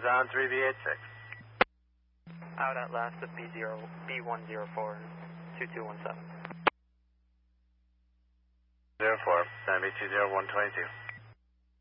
on 3B86. Out at last of B104, 2217. 04, San B20122.